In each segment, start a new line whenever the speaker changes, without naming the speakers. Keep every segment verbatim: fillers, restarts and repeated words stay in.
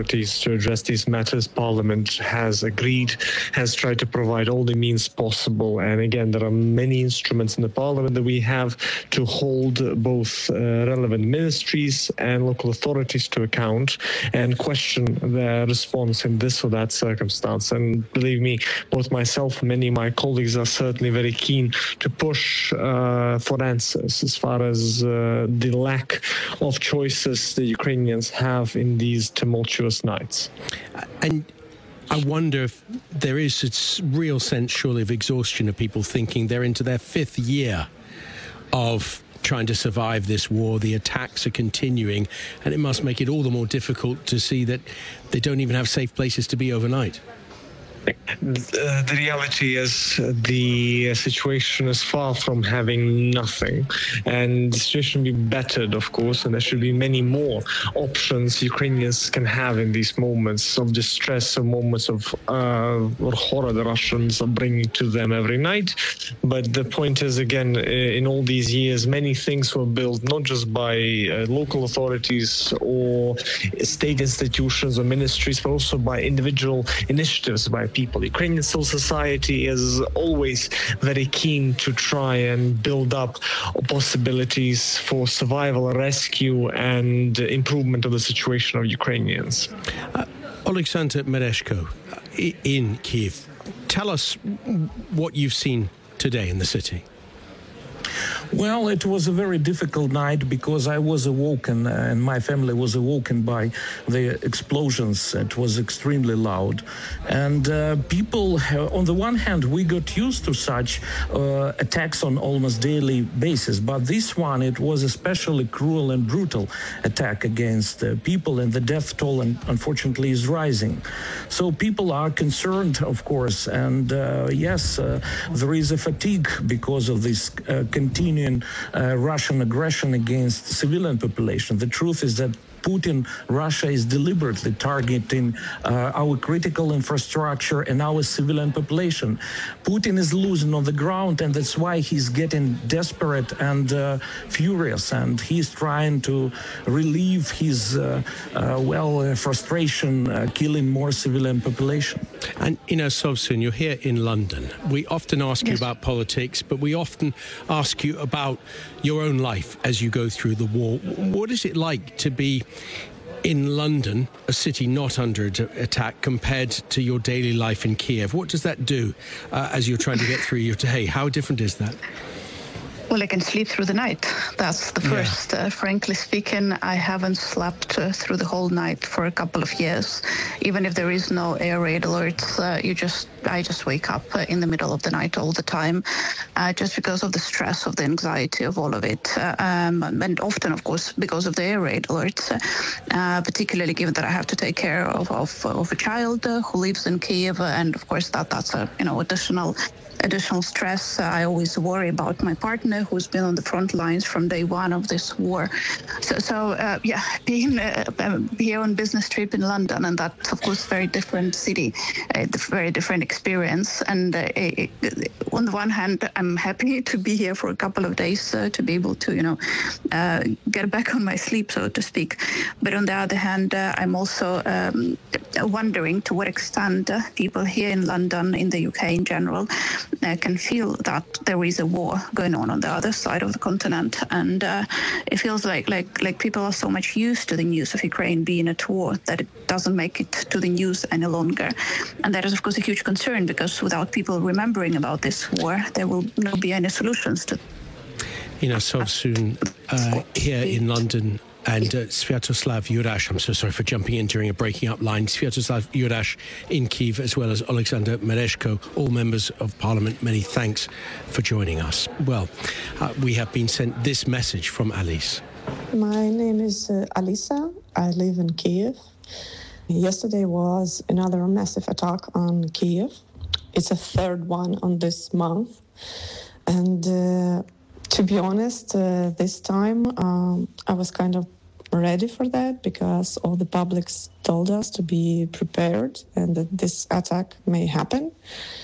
to address these matters. Parliament has agreed, has tried to provide all the means possible. And again, there are many instruments in the Parliament that we have to hold both uh, relevant ministries and local authorities to account and question their response in this or that circumstance. And believe me, both myself and many of my colleagues are certainly very keen to push uh, for answers as far as uh, the lack of choices the Ukrainians have in these tumultuous nights.
And I wonder if there is a real sense, surely, of exhaustion of people thinking they're into their fifth year of trying to survive this war. The attacks are continuing, and it must make it all the more difficult to see that they don't even have safe places to be overnight.
The, the reality is the situation is far from having nothing, and the situation should be bettered, of course, and there should be many more options Ukrainians can have in these moments of distress, or moments of uh, horror the Russians are bringing to them every night. But the point is, again, in all these years, many things were built not just by uh, local authorities or state institutions or ministries, but also by individual initiatives, by people. Ukrainian civil society is always very keen to try and build up possibilities for survival, rescue, and improvement of the situation of Ukrainians.
Uh, Oleksandr Mereshko, in Kyiv, tell us what you've seen today in the city.
Well, it was a very difficult night because I was awoken uh, and my family was awoken by the explosions. It was extremely loud. And uh, people, uh, on the one hand, we got used to such uh, attacks on almost daily basis. But this one, it was especially cruel and brutal attack against uh, people, and the death toll, and unfortunately, is rising. So people are concerned, of course. And uh, yes, uh, there is a fatigue because of this uh, continuing uh, Russian aggression against the civilian population. The truth is that Putin, Russia is deliberately targeting uh, our critical infrastructure and our civilian population. Putin is losing on the ground, and that's why he's getting desperate and uh, furious, and he's trying to relieve his, uh, uh, well, uh, frustration, uh, killing more civilian population.
And Ina Sovsun, you're here in London. We often ask you about politics, but we often ask you about your own life as you go through the war. What is it like to be in London, a city not under attack, compared to your daily life in Kiev? What does that do uh, as you're trying to get through your day? How different is that?
Well, I can sleep through the night. That's the first. Yeah. Uh, frankly speaking, I haven't slept uh, through the whole night for a couple of years. Even if there is no air raid alerts, uh, you just, I just wake up uh, in the middle of the night all the time, uh, just because of the stress, of the anxiety of all of it. Uh, um, and often, of course, because of the air raid alerts, uh, particularly given that I have to take care of, of, of a child uh, who lives in Kyiv. And of course, that that's a, you know, additional additional stress. Uh, I always worry about my partner, who's been on the front lines from day one of this war. So, so uh, yeah, being uh, here on business trip in London, and that's, of course, very different city, a very different experience. And uh, it, on the one hand, I'm happy to be here for a couple of days uh, to be able to, you know, uh, get back on my sleep, so to speak. But on the other hand, uh, I'm also um, wondering to what extent uh, people here in London, in the U K in general, Uh, can feel that there is a war going on on the other side of the continent, and uh, it feels like like like people are so much used to the news of Ukraine being at war that it doesn't make it to the news any longer, and that is of course a huge concern, because without people remembering about this war, there will not be any solutions to.
Ina Sovsun, uh, here in London. And uh, Sviatoslav Jurash, I'm so sorry for jumping in during a breaking up line. Sviatoslav Jurash in Kyiv, as well as Oleksandr Mereshko, all members of Parliament. Many thanks for joining us. Well, uh, we have been sent this message from Alice.
My name is uh, Alisa. I live in Kyiv. Yesterday was another massive attack on Kyiv. It's a third one on this month. And uh, to be honest, uh, this time um, I was kind of ready for that, because all the publics told us to be prepared and that this attack may happen.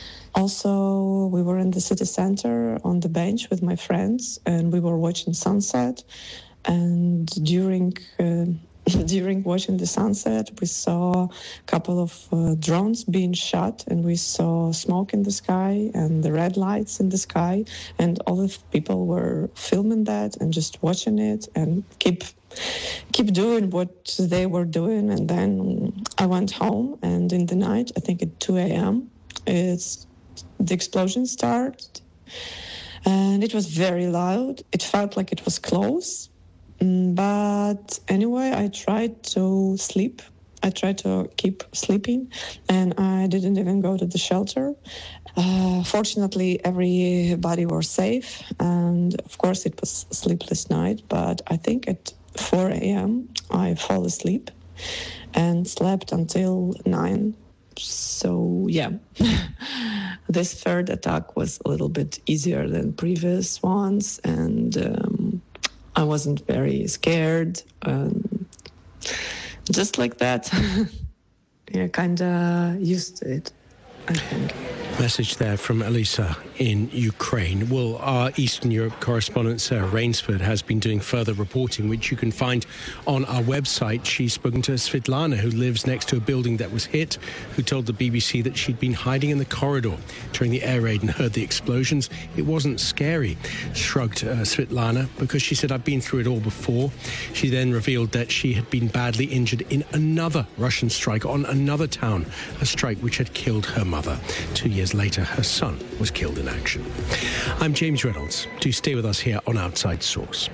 Also, we were in the city center on the bench with my friends, and we were watching sunset. And during uh, during watching the sunset, we saw a couple of uh, drones being shot, and we saw smoke in the sky and the red lights in the sky, and all the people were filming that and just watching it and keep keep doing what they were doing. And then I went home, and in the night, I think at two a.m., it's the explosion started, and it was very loud. It felt like it was close. But anyway, I tried to sleep. I tried to keep sleeping, and I didn't even go to the shelter. Uh, fortunately, everybody was safe, and of course, it was a sleepless night. But I think at four a.m., I fell asleep and slept until nine. So, yeah, this third attack was a little bit easier than previous ones, and um, I wasn't very scared. Um, just like that, yeah, kind of used to it, I think.
Message there from Elisa in Ukraine. Well, our Eastern Europe correspondent Sarah Rainsford has been doing further reporting, which you can find on our website. She's spoken to Svetlana, who lives next to a building that was hit, who told the B B C that she'd been hiding in the corridor during the air raid and heard the explosions. It wasn't scary, shrugged uh, Svetlana, because she said, I've been through it all before. She then revealed that she had been badly injured in another Russian strike on another town, a strike which had killed her mother. Two years later, her son was killed in action. I'm James Reynolds. Do stay with us here on Outside Source.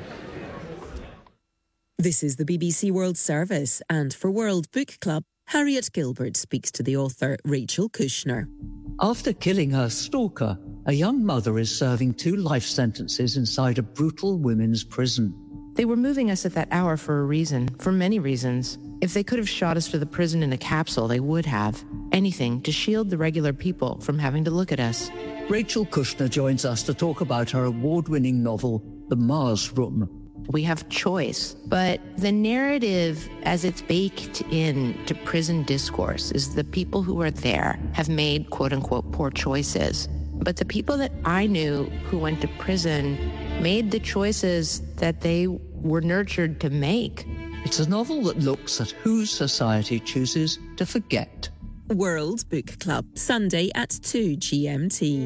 This is the B B C World Service, and for World Book Club, Harriet Gilbert speaks to the author Rachel Kushner.
After killing her stalker, a young mother is serving two life sentences inside a brutal women's prison.
They were moving us at that hour for a reason, for many reasons. If they could have shot us to the prison in a capsule, they would have. Anything to shield the regular people from having to look at us.
Rachel Kushner joins us to talk about her award-winning novel, The Mars Room.
We have choice, but the narrative as it's baked into prison discourse is the people who are there have made quote-unquote poor choices. But the people that I knew who went to prison made the choices that they were nurtured to make.
It's a novel that looks at who society chooses to forget.
World Book Club, Sunday at two G M T.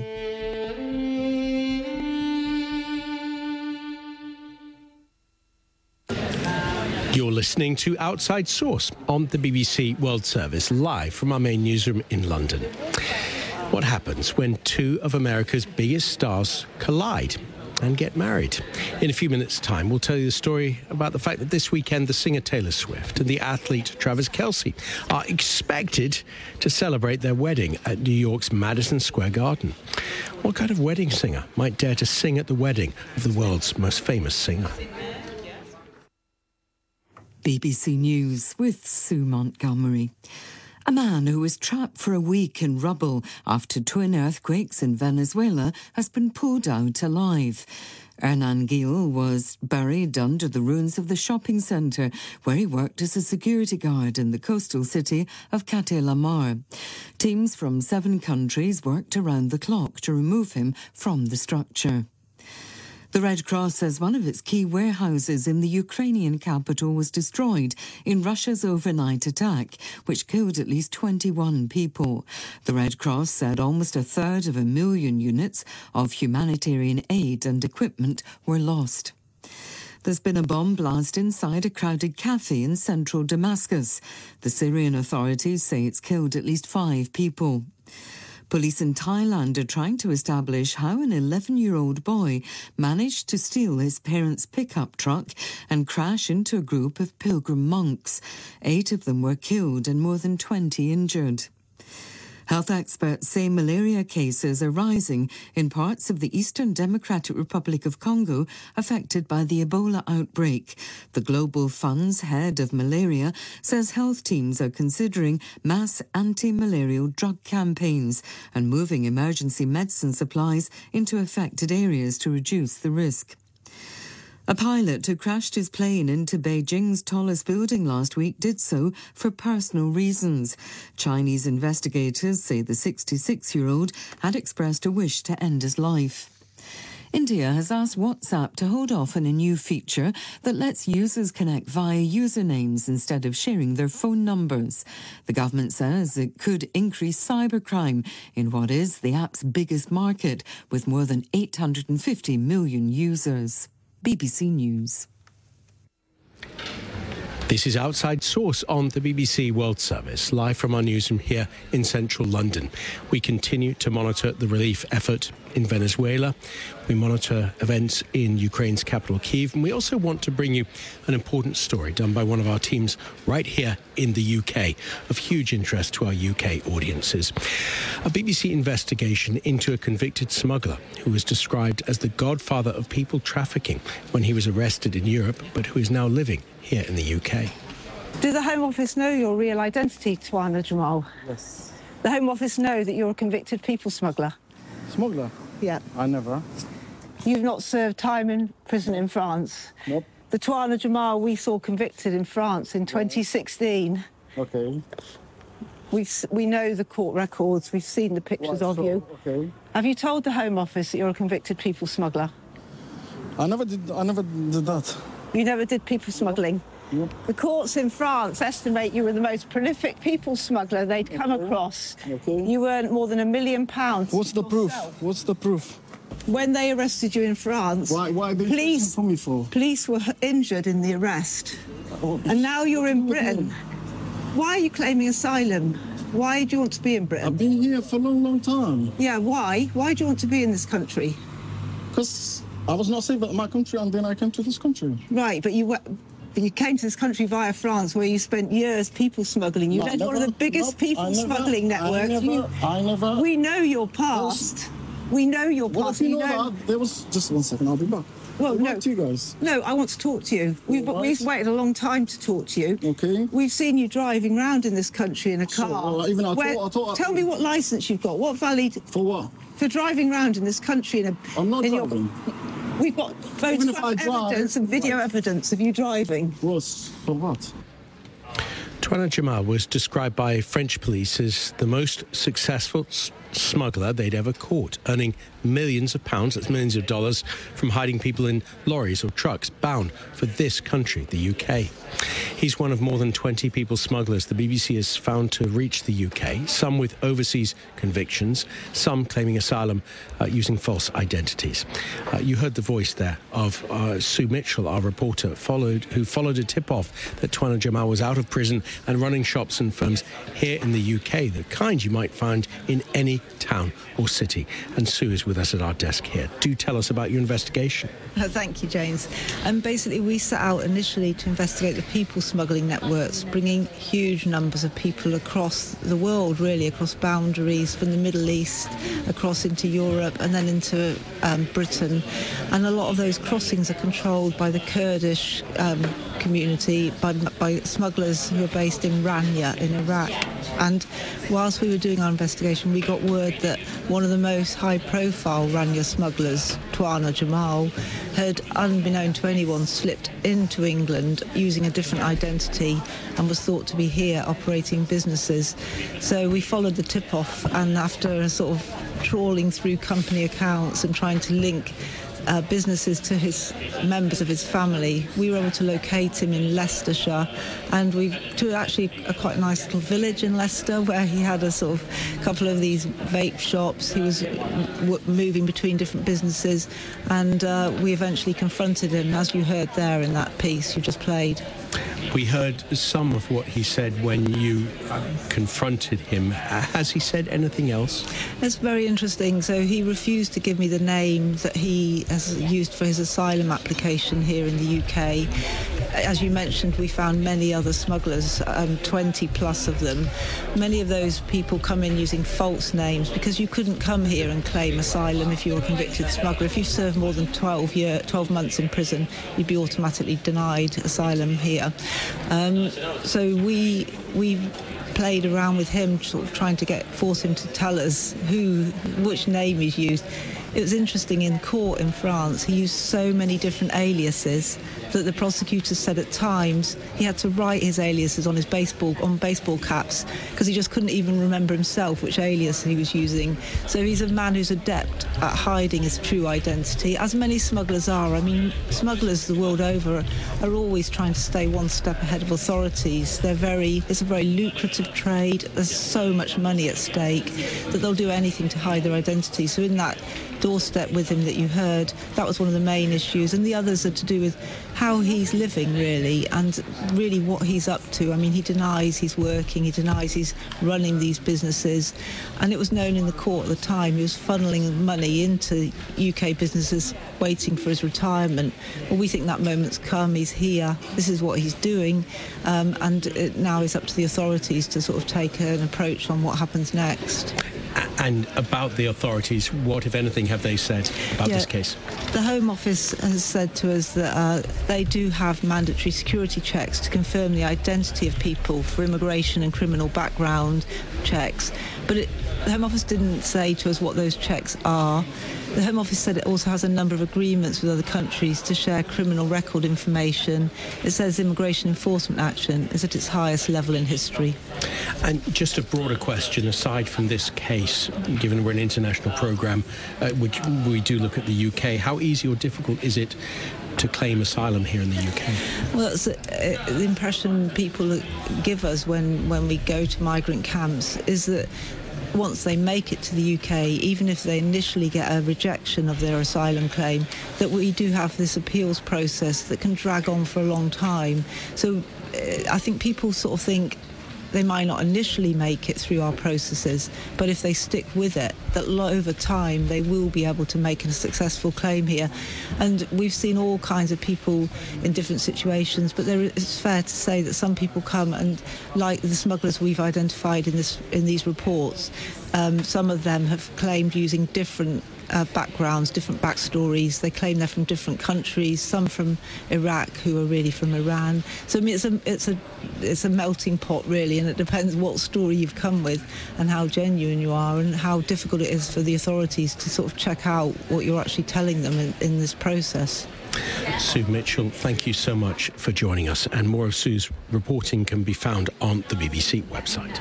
You're listening to Outside Source on the B B C World Service, live from our main newsroom in London. What happens when two of America's biggest stars collide and get married? In a few minutes' time, we'll tell you the story about the fact that this weekend the singer Taylor Swift and the athlete Travis Kelce are expected to celebrate their wedding at New York's Madison Square Garden. What kind of wedding singer might dare to sing at the wedding of the world's most famous singer?
B B C News with Sue Montgomery. A man who was trapped for a week in rubble after twin earthquakes in Venezuela has been pulled out alive. Hernan Gil was buried under the ruins of the shopping centre where he worked as a security guard in the coastal city of Caté-la-Mar. Teams from seven countries worked around the clock to remove him from the structure. The Red Cross says one of its key warehouses in the Ukrainian capital was destroyed in Russia's overnight attack, which killed at least twenty-one people. The Red Cross said almost a third of a million units of humanitarian aid and equipment were lost. There's been a bomb blast inside a crowded cafe in central Damascus. The Syrian authorities say it's killed at least five people. Police in Thailand are trying to establish how an eleven-year-old boy managed to steal his parents' pickup truck and crash into a group of pilgrim monks. Eight of them were killed and more than twenty injured. Health experts say malaria cases are rising in parts of the Eastern Democratic Republic of Congo affected by the Ebola outbreak. The Global Fund's head of malaria says health teams are considering mass anti-malarial drug campaigns and moving emergency medicine supplies into affected areas to reduce the risk. A pilot who crashed his plane into Beijing's tallest building last week did so for personal reasons. Chinese investigators say the sixty-six-year-old had expressed a wish to end his life. India has asked WhatsApp to hold off on a new feature that lets users connect via usernames instead of sharing their phone numbers. The government says it could increase cybercrime in what is the app's biggest market, with more than eight hundred fifty million users. B B C News.
This is Outside Source on the B B C World Service, live from our newsroom here in central London. We continue to monitor the relief effort in Venezuela. We monitor events in Ukraine's capital, Kyiv, and we also want to bring you an important story done by one of our teams right here in the U K, of huge interest to our U K audiences. A B B C investigation into a convicted smuggler who was described as the godfather of people trafficking when he was arrested in Europe, but who is now living here in the U K.
Do the Home Office know your real identity, Twana Jamal?
Yes.
The Home Office know that you're a convicted people smuggler?
Smuggler?
Yeah.
I never.
You've not served time in prison in France?
Nope.
The Twana Jamal we saw convicted in France in twenty sixteen.
Okay.
We've, we know the court records, we've seen the pictures
Well,
of
so,
you.
Okay.
Have you told the Home Office that you're a convicted people smuggler?
I never did, I never did that.
You never did people smuggling?
Yep.
The courts in France estimate you were the most prolific people smuggler they'd come
Okay.
across.
Okay.
You earned more than a million pounds.
What's the proof?
yourself.
What's the proof?
When they arrested you in France,
Why, why did
police,
you for me for?
police were injured in the arrest.
Oh,
And now you're in Britain. Why are you claiming asylum? Why do you want to be in Britain?
I've been here for a long, long time.
Yeah, why? Why do you want to be in this country?
Because I was not safe at my country and then I came to this country.
Right, but you were... You came to this country via France, where you spent years people smuggling. You
No,
led
never,
one of the biggest
nope,
people
I never,
smuggling networks.
I never,
You-
I never.
We know your past. We know your
Well,
past.
if you
We
know that, there was... Just one second, I'll be back.
Well,
I'll be
no.
back to you guys.
No, I want to talk to you. We've,
All right.
we've waited a long time to talk to you.
Okay.
We've seen you driving around in this country in a
So,
car.
uh, even I
Where-
thought- I thought I-
tell me what licence you've got. What valid
For what?
for driving around in this country in a?
I'm not
in your-
driving.
We've got
Even if
photograph
I drive-
evidence and video evidence of you driving.
Was for what?
Twana Jamal was described by French police as the most successful s- smuggler they'd ever caught, earning millions of pounds, that's millions of dollars, from hiding people in lorries or trucks bound for this country, the U K. He's one of more than twenty people smugglers the B B C has found to reach the U K, some with overseas convictions, some claiming asylum uh, using false identities. Uh, you heard the voice there of uh, Sue Mitchell, our reporter, followed who followed a tip-off that Twana Jamal was out of prison and running shops and firms here in the U K, the kind you might find in any town or city. And Sue is with us at our desk here. Do tell us about your investigation.
Thank you, James. And basically, we set out initially to investigate the people smuggling networks, bringing huge numbers of people across the world, really, across boundaries from the Middle East, across into Europe, and then into um, Britain. And a lot of those crossings are controlled by the Kurdish um, community, by, by smugglers who are based in Rania in Iraq. And whilst we were doing our investigation, we got word that one of the most high-profile Rania smugglers, Twana Jamal, had, unbeknown to anyone, slipped into England using a different identity and was thought to be here operating businesses. So we followed the tip-off, and after a sort of trawling through company accounts and trying to link Uh, businesses to his members of his family, we were able to locate him in Leicestershire, and we to actually a quite nice little village in Leicester where he had a sort of couple of these vape shops. He was w- moving between different businesses, and uh, we eventually confronted him, as you heard there in that piece you just played.
We heard some of what he said when you uh, confronted him. Uh, has he said anything else?
That's very interesting. So he refused to give me the name that he has used for his asylum application here in the U K. As you mentioned, we found many other smugglers, um, twenty plus of them. Many of those people come in using false names, because you couldn't come here and claim asylum if you were a convicted smuggler. If you served more than twelve, year, twelve months in prison, you'd be automatically denied asylum here. Um, so we we played around with him, sort of trying to get force him to tell us who, which name he's used. It was interesting, in court in France, he used so many different aliases that the prosecutor said at times he had to write his aliases on his baseball on baseball caps because he just couldn't even remember himself which alias he was using. So he's a man who's adept at hiding his true identity, as many smugglers are. I mean, smugglers the world over are always trying to stay one step ahead of authorities. They're very, it's a very lucrative trade. There's so much money at stake that they'll do anything to hide their identity. So in that doorstep with him that you heard, that was one of the main issues, and the others are to do with how he's living really, and really what he's up to. I mean, he denies he's working, he denies he's running these businesses, and it was known in the court at the time he was funneling money into U K businesses waiting for his retirement. Well, we think that moment's come, he's here, this is what he's doing, um, and it now it's up to the authorities to sort of take an approach on what happens next.
And about the authorities, what, if anything, have they said about
yeah,
this case?
The Home Office has said to us that uh, they do have mandatory security checks to confirm the identity of people for immigration and criminal background checks. But it, the Home Office didn't say to us what those checks are. The Home Office said it also has a number of agreements with other countries to share criminal record information. It says immigration enforcement action is at its highest level in history.
And just a broader question, aside from this case, given we're an international programme, uh, which we do look at the U K, how easy or difficult is it to claim asylum here in the U K?
Well, it's, uh, the impression people give us when, when we go to migrant camps is that once they make it to the U K, even if they initially get a rejection of their asylum claim, that we do have this appeals process that can drag on for a long time. So uh, I think people sort of think they might not initially make it through our processes, but if they stick with it, that over time they will be able to make a successful claim here. And we've seen all kinds of people in different situations, but there, it's fair to say that some people come and, like the smugglers we've identified in this in these reports, um, some of them have claimed using different Uh, backgrounds, different backstories. They claim they're from different countries, some from Iraq who are really from Iran. So I mean, it's a it's a it's a melting pot really, and it depends what story you've come with and how genuine you are and how difficult it is for the authorities to sort of check out what you're actually telling them in, in this process.
Sue Mitchell, thank you so much for joining us, and more of Sue's reporting can be found on the B B C website.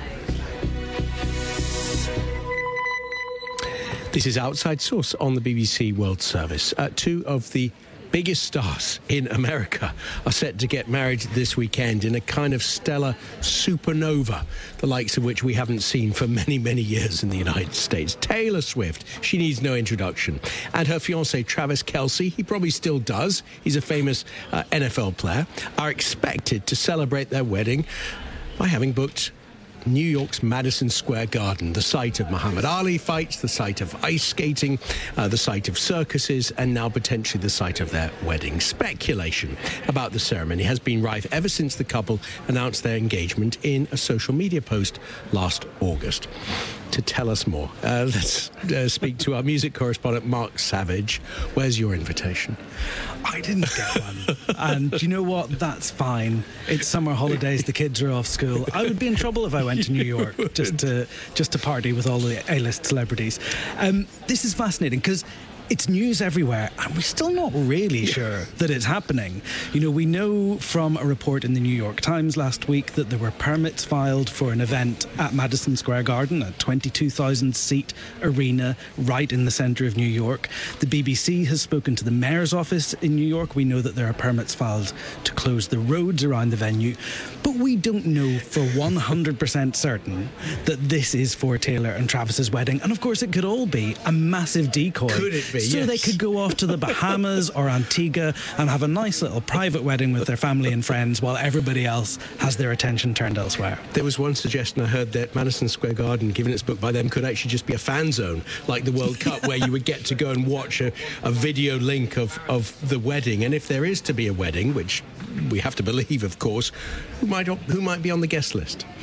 This is Outside Source on the B B C World Service. Uh, two of the biggest stars in America are set to get married this weekend in a kind of stellar supernova, the likes of which we haven't seen for many, many years in the United States. Taylor Swift, she needs no introduction. And her fiancé, Travis Kelce, he probably still does, he's a famous uh, N F L player, are expected to celebrate their wedding by having booked New York's Madison Square Garden, the site of Muhammad Ali fights, the site of ice skating, uh, the site of circuses, and now potentially the site of their wedding. Speculation about the ceremony has been rife ever since the couple announced their engagement in a social media post last August. To tell us more, uh, let's uh, speak to our music correspondent, Mark Savage. Where's your invitation?
I didn't get one. And you know what? That's fine. It's summer holidays. The kids are off school. I would be in trouble if I went to New York just to just to party with all the A-list celebrities. Um, this is fascinating because it's news everywhere, and we're still not really sure that it's happening. You know, we know from a report in the New York Times last week that there were permits filed for an event at Madison Square Garden, a twenty-two thousand seat arena right in the centre of New York. The B B C has spoken to the mayor's office in New York. We know that there are permits filed to close the roads around the venue, but we don't know for one hundred percent certain that this is for Taylor and Travis's wedding. And of course, it could all be a massive decoy.
Could it be?
So
yes.
They could go off to the Bahamas or Antigua and have a nice little private wedding with their family and friends while everybody else has their attention turned elsewhere.
There was one suggestion I heard that Madison Square Garden, given its book by them, could actually just be a fan zone, like the World Cup, where you would get to go and watch a, a video link of, of the wedding. And if there is to be a wedding, which we have to believe, of course, who might who might be on the guest list?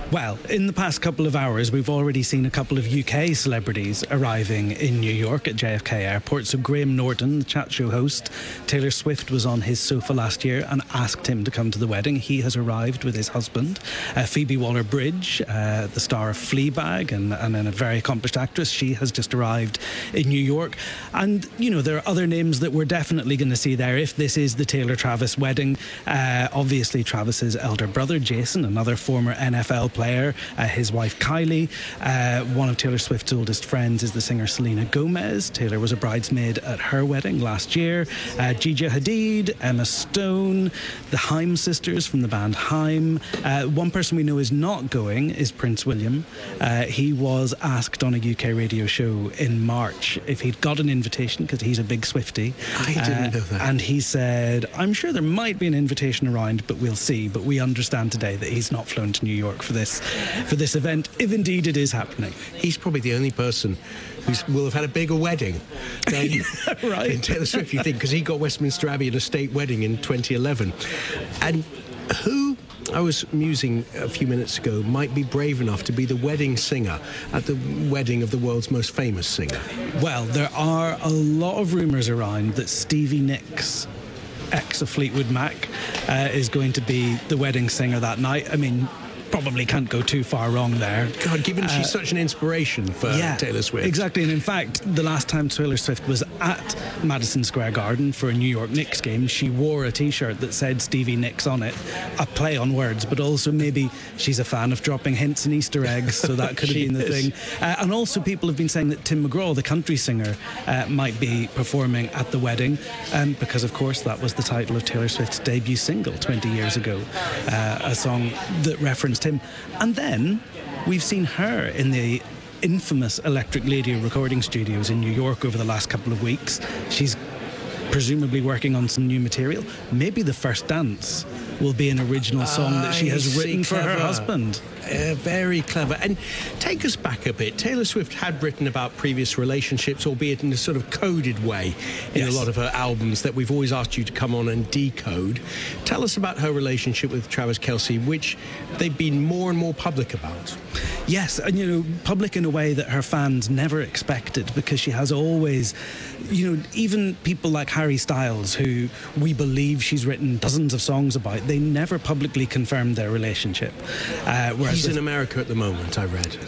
Well, in the past couple of hours, we've already seen a couple of U K celebrities arriving in New York at J F K Airport. So Graham Norton, the chat show host, Taylor Swift was on his sofa last year and asked him to come to the wedding. He has arrived with his husband. Uh, Phoebe Waller-Bridge, uh, the star of Fleabag and, and a very accomplished actress, she has just arrived in New York. And, you know, there are other names that we're definitely going to see there if this is the Taylor-Travis wedding. Uh, obviously, Travis's elder brother, Jason, another former N F L player, uh, his wife Kylie. Uh, one of Taylor Swift's oldest friends is the singer Selena Gomez. Taylor was a bridesmaid at her wedding last year. Uh, Gigi Hadid, Emma Stone, the Haim sisters from the band Haim. Uh, one person we know is not going is Prince William. Uh, he was asked on a U K radio show in March if he'd got an invitation, because he's a big Swiftie.
I didn't uh, know that.
And he said, I'm sure there might be an invitation around, but we'll see. But we understand today that he's not flown to New York for this for this event, if indeed it is happening.
He's probably the only person who will have had a bigger wedding than,
right.
than Taylor Swift, you think, because he got Westminster Abbey in a state wedding in twenty eleven. And who, I was musing a few minutes ago, might be brave enough to be the wedding singer at the wedding of the world's most famous singer?
Well, there are a lot of rumours around that Stevie Nicks, ex of Fleetwood Mac, uh, is going to be the wedding singer that night. I mean, probably can't go too far wrong there.
God, given
uh,
she's such an inspiration for
yeah,
Taylor Swift.
Exactly, and in fact, the last time Taylor Swift was at Madison Square Garden for a New York Knicks game, she wore a T-shirt that said Stevie Nicks on it, a play on words, but also maybe she's a fan of dropping hints and Easter eggs, so that could have been the
is.
thing. Uh, and also people have been saying that Tim McGraw, the country singer, uh, might be performing at the wedding, um, because of course that was the title of Taylor Swift's debut single twenty years ago, uh, a song that referenced him. And then we've seen her in the infamous Electric Lady recording studios in New York over the last couple of weeks. She's presumably working on some new material. Maybe The First Dance will be an original song that she has written for her husband.
Uh, very clever. And take us back a bit. Taylor Swift had written about previous relationships, albeit in a sort of coded way in yes. a lot of her albums that we've always asked you to come on and decode. Tell us about her relationship with Travis Kelce, which they've been more and more public about.
Yes, and, you know, public in a way that her fans never expected, because she has always, you know, even people like Harry Styles, who we believe she's written dozens of songs about, they never publicly confirmed their relationship. Uh, whereas
He's in America at the moment, I read.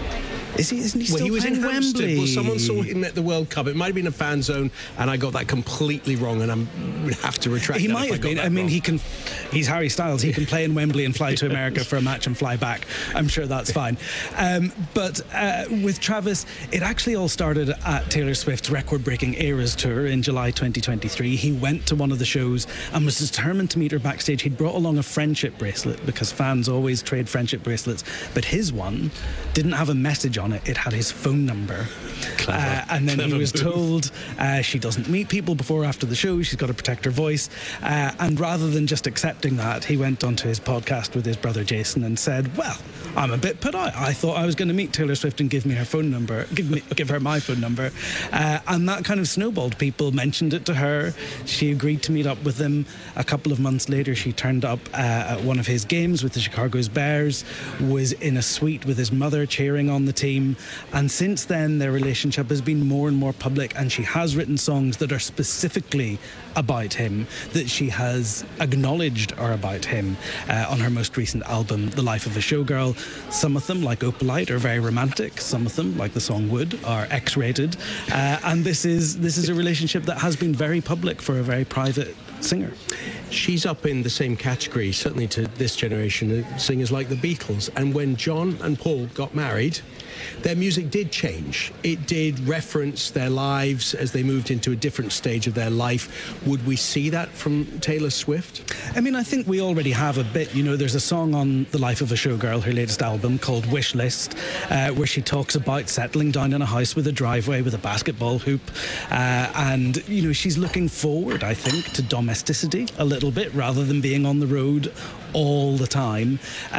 Is he, isn't he still
well, he was
playing
in Hampstead.
Wembley?
Well, someone saw him at the World Cup. It might have been a fan zone, and I got that completely wrong, and I would have to retract
He
that
might
if
have
I
been.
got
I mean,
wrong.
he can. He's Harry Styles. He can play in Wembley and fly to America for a match and fly back. I'm sure that's fine. Um, but uh, with Travis, it actually all started at Taylor Swift's record-breaking Eras tour in July twenty twenty-three. He went to one of the shows and was determined to meet her backstage. He'd brought along a friendship bracelet, because fans always trade friendship bracelets, but his one didn't have a message on it. It had his phone number.
Clever.
Uh, and then
Clever
he was
move.
told uh, she doesn't meet people before or after the show. She's got to protect her voice. Uh, and rather than just accepting that, he went onto his podcast with his brother Jason and said, well, I'm a bit put out. I thought I was going to meet Taylor Swift and give me her phone number, give me, give her my phone number. Uh, and that kind of snowballed. People mentioned it to her. She agreed to meet up with him. A couple of months later, she turned up uh, at one of his games with the Chicago's Bears, was in a suite with his mother cheering on the team. And since then, their relationship has been more and more public, and she has written songs that are specifically about him, that she has acknowledged are about him uh, on her most recent album, The Life of a Showgirl. Some of them, like Opalite, are very romantic. Some of them, like the song Wood, are X-rated. Uh, and this is this is a relationship that has been very public for a very private singer.
She's up in the same category, certainly to this generation, of singers like the Beatles. And when John and Paul got married, their music did change. It did reference their lives as they moved into a different stage of their life. Would we see that from Taylor Swift?
I mean, I think we already have a bit. You know, there's a song on The Life of a Showgirl, her latest album, called Wish List, uh, where she talks about settling down in a house with a driveway with a basketball hoop. Uh, and, you know, she's looking forward, I think, to domesticity a little bit, rather than being on the road all the time. Um,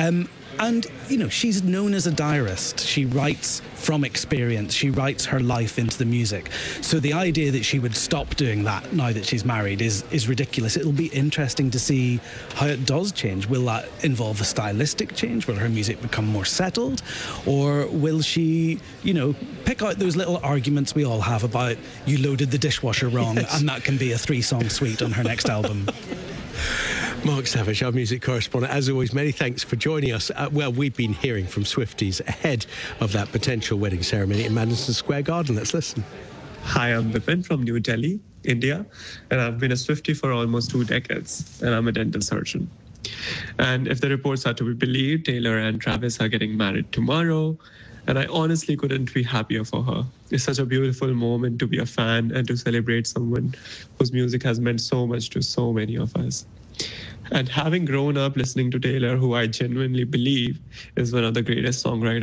And, you know, she's known as a diarist. She writes from experience. She writes her life into the music. So the idea that she would stop doing that now that she's married is, is ridiculous. It'll be interesting to see how it does change. Will that involve a stylistic change? Will her music become more settled? Or will she, you know, pick out those little arguments we all have about you loaded the dishwasher wrong, yes, and that can be a three-song suite on her next album?
Mark Savage, our music correspondent, as always, many thanks for joining us. Uh, well, we've been hearing from Swifties ahead of that potential wedding ceremony in Madison Square Garden. Let's listen.
Hi, I'm Vipin from New Delhi, India, and I've been a Swiftie for almost two decades, and I'm a dental surgeon. And if the reports are to be believed, Taylor and Travis are getting married tomorrow, and I honestly couldn't be happier for her. It's such a beautiful moment to be a fan and to celebrate someone whose music has meant so much to so many of us. And having grown up listening to Taylor, who I genuinely believe is one of the greatest songwriters